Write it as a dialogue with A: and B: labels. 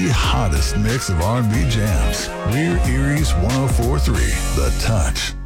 A: the hottest mix of R&B jams. We're Erie's 104.3, The Touch.